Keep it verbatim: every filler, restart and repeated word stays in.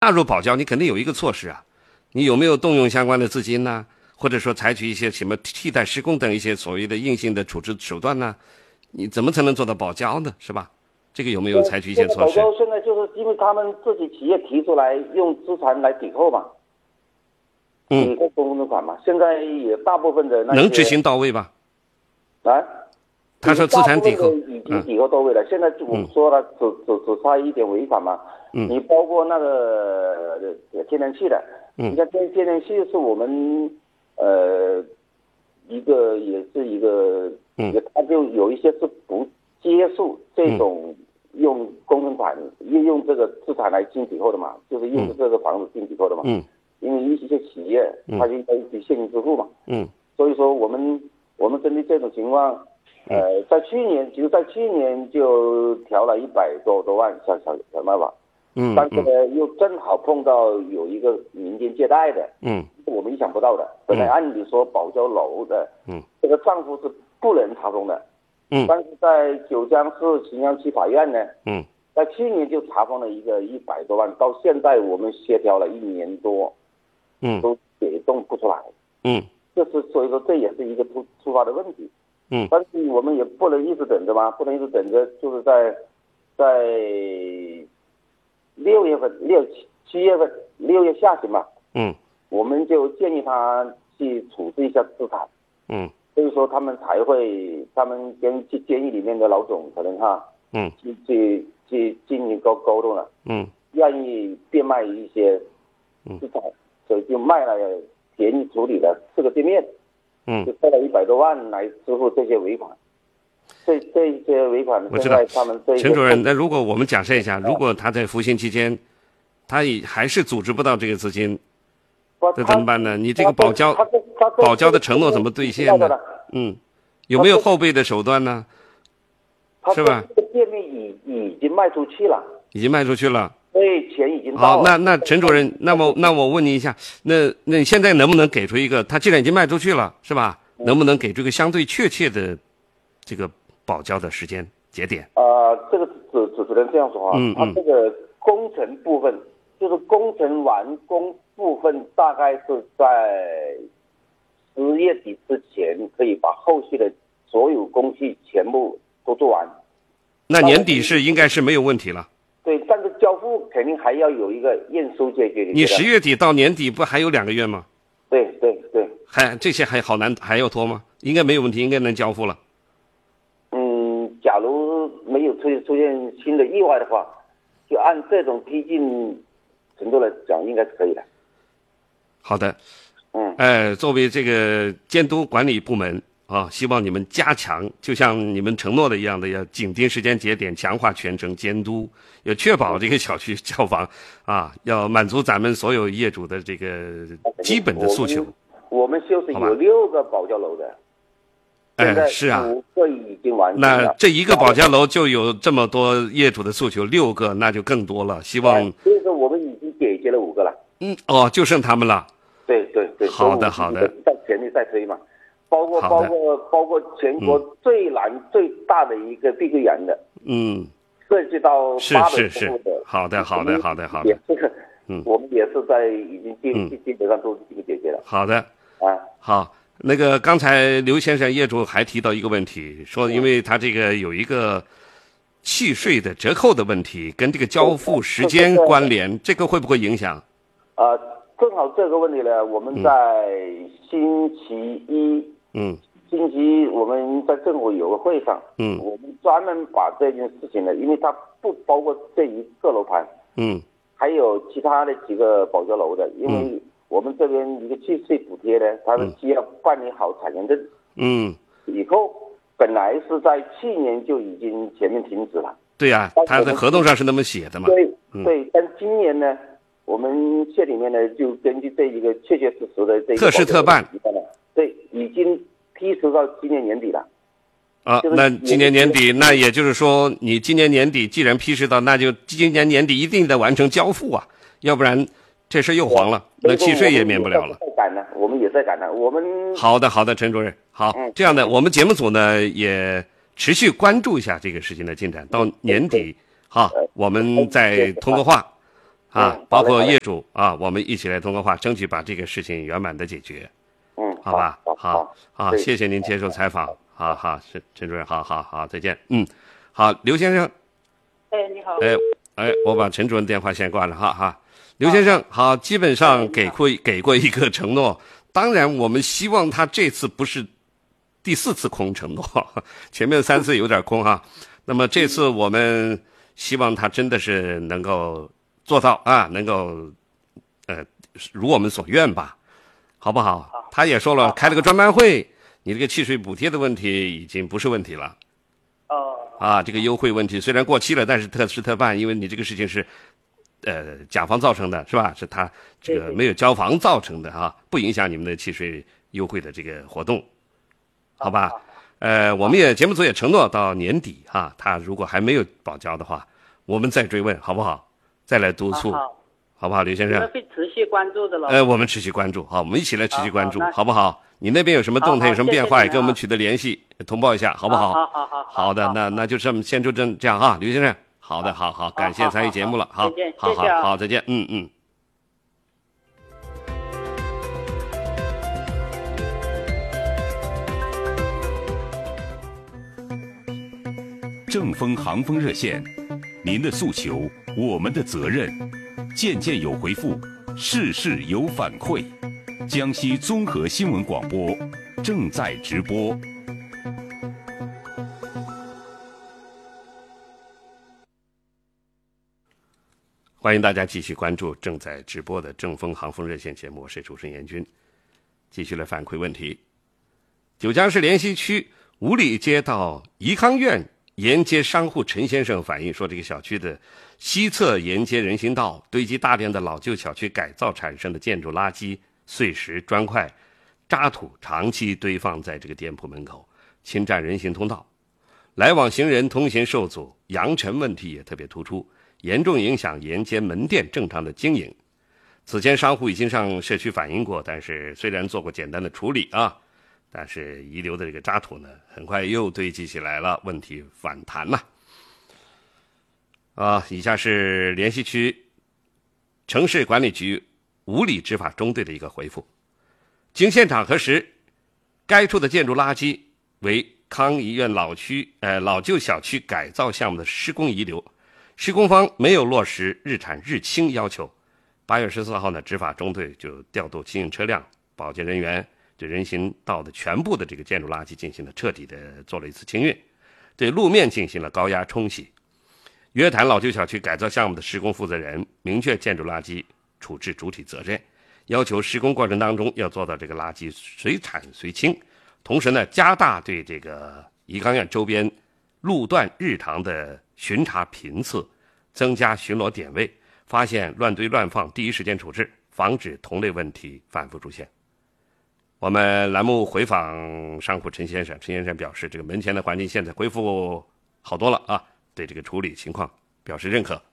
纳入保交，你肯定有一个措施啊，你有没有动用相关的资金呢？或者说采取一些什么替代施工等一些所谓的硬性的处置手段呢？你怎么才能做到保交呢？是吧？这个有没有采取一些措施？ 保交现在就是因为他们自己企业提出来用资产来抵扣嘛，抵扣公共款嘛，现在也大部分的那些能执行到位吧？ 啊， 他说资产抵扣已经抵扣到位了，嗯、现在我说了，只只只差一点违反嘛。嗯，你包括那个天然气的，嗯，你看天天然气是我们呃一个也是一个，嗯，他就有一些是不接受这种用公共款用用这个资产来进抵扣的嘛，就是用这个房子进抵扣的嘛。嗯，因为一些企业它就应该去现金支付嘛。嗯，所以说我们我们针对这种情况。呃，在去年，其实，在去年就调了一百多多万小小小卖吧，嗯，但是呢，又正好碰到有一个民间借贷的，嗯，我们意想不到的。本来按理说保交楼的，嗯，这个账户是不能查封的，嗯，但是在九江市荥阳区法院呢，嗯，在去年就查封了一个一百多万，到现在我们协调了一年多，嗯，都解冻不出来，嗯，这是所以说这也是一个突突发的问题。嗯，但是我们也不能一直等着嘛，不能一直等着，就是在在六月份、六七七月份、六月下旬嘛，嗯，我们就建议他去处置一下资产，嗯，所以说他们才会，他们跟监狱里面的老总可能哈，嗯，去去去进行沟沟通了，嗯，愿意变卖一些资产，所以就卖了便宜处理了四个店面。嗯，就花了一百多万来支付这些尾款，这这些尾款现在他们这陈主任，那如果我们假设一下，如果他在服刑期间，他也还是组织不到这个资金，这怎么办呢？你这个保交保交的承诺怎么兑现呢？嗯，有没有后备的手段呢？是吧？ 这个店面已已经卖出去了， 已经卖出去了。 对，钱已经到了。 好，那那陈主任，那么那我问你一下，那那你现在能不能给出一个，他既然已经卖出去了，是吧？嗯、能不能给出一个相对确切的这个保交的时间节点？ 啊、呃，这个只只只能这样说啊，嗯嗯，它这个工程部分，就是工程完工部分，大概是在十月底之前可以把后续的所有工序全部都做完。 那年底是应该是没有问题了。 对，但是交付肯定还要有一个验收解决。 你十月底到年底不还有两个月吗？ 对对对， 还这些还好难，还要拖吗？应该没有问题，应该能交付了。 嗯，假如没有出出现新的意外的话，就按这种批进程度来讲，应该是可以的。 好的，嗯，呃，作为这个监督管理部门。啊，希望你们加强，就像你们承诺的一样的，要紧盯时间节点，强化全程监督，要确保这个小区消防啊，要满足咱们所有业主的这个基本的诉求。 我们就是有六个保交楼的， 哎，是啊， 五个已经完成了。那这一个保交楼就有这么多业主的诉求，六个那就更多了。希望， 所以说我们已经解决了五个了。 嗯，哦，就剩他们了。 对对对。 好的好的。 在全力在推嘛。包括包括包括全国最难、嗯、最大的一个碧桂园的，嗯，涉及到八本服务的， 好的好的好的好的， 这个，嗯，我们也是在已经基基本上都已经解决了。 好的啊，好，那个刚才刘先生业主还提到一个问题，说因为他这个有一个契税的折扣的问题，跟这个交付时间关联，这个会不会影响？ 啊、呃，正好这个问题呢，我们在星期一。嗯，星期我们在政府有个会上，嗯，我们专门把这件事情呢，因为它不包括这一个楼盘，嗯，还有其他的几个保交楼的，因为我们这边一个契税补贴呢，它是需要办理好产权证，嗯，以后本来是在去年就已经全面停止了， 对呀、啊，它的合同上是那么写的嘛， 对、嗯、对，但今年呢，我们县里面呢就根据这一个确确实实的这个特事特办。 对，已经批实到今年年底了。 啊，就是、那今年年底，那也就是说，你今年年底既然批实到，那就今年年底一定得完成交付啊，要不然这事又黄了，那契税也免不了了。 在赶呢，我们也在赶呢，我们。 好的，好的，陈主任，好，嗯、这样的，我们节目组呢也持续关注一下这个事情的进展，到年底，好，我们再通个话。 啊，包括业主啊，我们一起来通过话，争取把这个事情圆满的解决。 嗯， 好吧， 好， 好，好，谢谢您接受采访。好好，是陈主任，好好好，再见。嗯，好，刘先生。 哎，你好。 哎哎，我把陈主任电话先挂了哈哈。刘先生，好，基本上给过给过一个承诺，当然我们希望他这次不是第四次空承诺，前面三次有点空哈。那么这次我们希望他真的是能够做到啊，能够呃如我们所愿吧，好不好？好，他也说了，开了个专班会，你这个契税补贴的问题已经不是问题了。 哦。 啊，这个优惠问题虽然过期了，但是特事特办，因为你这个事情是，呃，甲方造成的，是吧？是他这个没有交房造成的啊，不影响你们的契税优惠的这个活动，好吧？呃，我们也节目组也承诺到年底哈、啊，他如果还没有保交的话，我们再追问，好不好？再来督促，好, 好不好，刘先生？ 我们会持续关注的了。 呃，我们持续关注，好，我们一起来持续关注，好, 好不好？你那边有什么动态，有什么变化，也跟我们取得联系，通报一下，好不好？ 好好好。 好的，那那就这么先就这这样啊，刘先生。好的，好好，感谢参与节目了，好，好好好，再见，嗯嗯。 正风航风热线，您的诉求，我们的责任，件件有回复，事事有反馈。江西综合新闻广播正在直播。 欢迎大家继续关注正在直播的正风航风热线节目，我是主持人严军，继续来反馈问题。九江市莲溪区五里街道颐康苑沿街商户陈先生反映说，这个小区的西侧沿街人行道堆积大量的老旧小区改造产生的建筑垃圾、碎石、砖块、渣土长期堆放在这个店铺门口，侵占人行通道，来往行人通行受阻，扬尘问题也特别突出，严重影响沿街门店正常的经营。此前商户已经向社区反映过，但是虽然做过简单的处理啊，但是遗留的这个渣土呢，很快又堆积起来了，问题反弹了。啊，以下是莲溪区城市管理局五里执法中队的一个回复。经现场核实，该处的建筑垃圾为康怡苑老区呃老旧小区改造项目的施工遗留，施工方没有落实日产日清要求。八月十四号呢，执法中队就调度清运车辆、保洁人员，对人行道的全部的这个建筑垃圾进行了彻底的做了一次清运，对路面进行了高压冲洗。约谈老旧小区改造项目的施工负责人，明确建筑垃圾处置主体责任，要求施工过程当中要做到这个垃圾随产随清，同时呢，加大对这个颐康苑周边路段日常的巡查频次，增加巡逻点位，发现乱堆乱放第一时间处置，防止同类问题反复出现。我们栏目回访商户陈先生，陈先生表示，这个门前的环境现在恢复好多了啊，对这个处理情况表示认可。